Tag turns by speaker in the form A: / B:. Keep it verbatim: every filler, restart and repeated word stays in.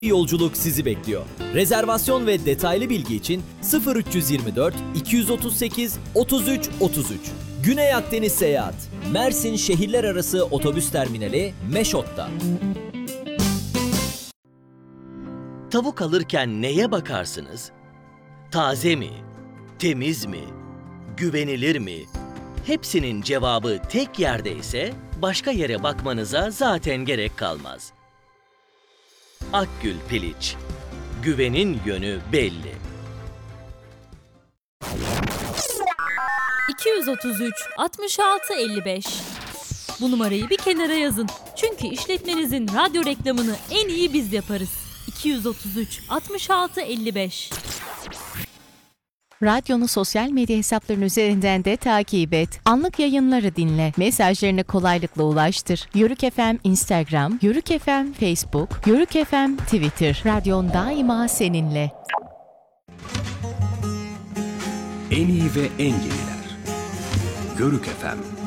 A: yolculuk sizi bekliyor. Rezervasyon ve detaylı bilgi için sıfır üç yüz yirmi dört iki otuz sekiz otuz üç otuz üç. Güney Akdeniz Seyahat. Mersin Şehirler Arası Otobüs Terminali Meşot'ta.
B: Tavuk alırken neye bakarsınız? Taze mi? Temiz mi? Güvenilir mi? Hepsinin cevabı tek yerde ise başka yere bakmanıza zaten gerek kalmaz. Akgül Piliç. Güvenin yönü belli.
C: iki yüz otuz üç altmış altı elli beş. Bu numarayı bir kenara yazın. Çünkü işletmenizin radyo reklamını en iyi biz yaparız. iki yüz otuz üç altmış altı elli beş.
D: Radyonu sosyal medya hesapların üzerinden de takip et. Anlık yayınları dinle. Mesajlarını kolaylıkla ulaştır. Yörük F M Instagram, Yörük F M Facebook, Yörük F M Twitter. Radyon daima seninle.
E: En iyi ve en yeniler. Yörük F M.